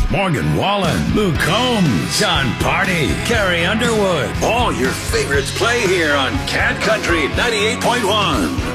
Morgan Wallen, Luke Combs, John Party, Carrie Underwood. All your favorites play here on Cat Country 98.1.